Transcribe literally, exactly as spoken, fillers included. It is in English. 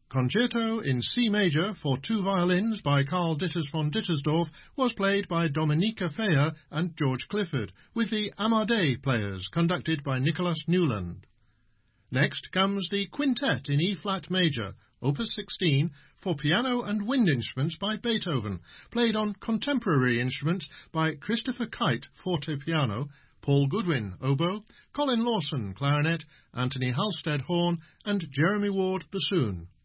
Concerto in C major for two violins by Karl Ditters von Dittersdorf was played by Dominika Feyer and George Clifford, with the Amadei players conducted by Nicholas Newland. Next comes the Quintet in E-flat major, opus sixteen, for piano and wind instruments by Beethoven, played on contemporary instruments by Christopher Kite, forte piano, Paul Goodwin, oboe, Colin Lawson, clarinet, Anthony Halstead, horn, and Jeremy Ward, bassoon.